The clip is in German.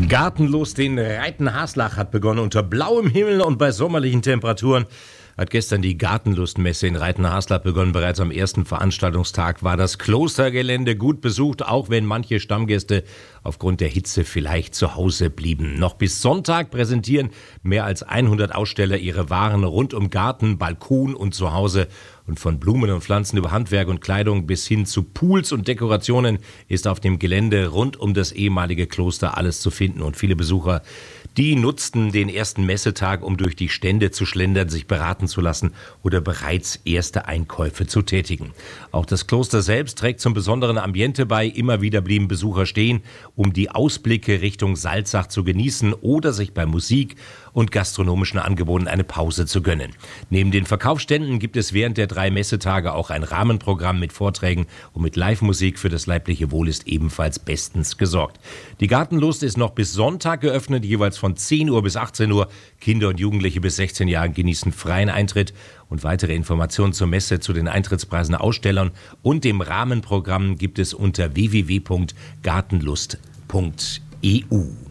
Gartenlust in Reitenhaslach hat begonnen. Unter blauem Himmel und bei sommerlichen Temperaturen hat gestern die Gartenlustmesse in Reitenhaslach begonnen. Bereits am ersten Veranstaltungstag war das Klostergelände gut besucht, auch wenn manche Stammgäste aufgrund der Hitze vielleicht zu Hause blieben. Noch bis Sonntag präsentieren mehr als 100 Aussteller ihre Waren rund um Garten, Balkon und Zuhause. Und von Blumen und Pflanzen über Handwerk und Kleidung bis hin zu Pools und Dekorationen ist auf dem Gelände rund um das ehemalige Kloster alles zu finden. Und viele Besucher, die nutzten den ersten Messetag, um durch die Stände zu schlendern, sich beraten zu lassen oder bereits erste Einkäufe zu tätigen. Auch das Kloster selbst trägt zum besonderen Ambiente bei. Immer wieder blieben Besucher stehen, um die Ausblicke Richtung Salzach zu genießen oder sich bei Musik und gastronomischen Angeboten eine Pause zu gönnen. Neben den Verkaufsständen gibt es während der 3 Messetage auch ein Rahmenprogramm mit Vorträgen und mit Live-Musik. Für das leibliche Wohl ist ebenfalls bestens gesorgt. Die Gartenlust ist noch bis Sonntag geöffnet, jeweils von 10 Uhr bis 18 Uhr. Kinder und Jugendliche bis 16 Jahren genießen freien Eintritt. Und weitere Informationen zur Messe, zu den Eintrittspreisen, Ausstellern und dem Rahmenprogramm gibt es unter www.gartenlust.eu.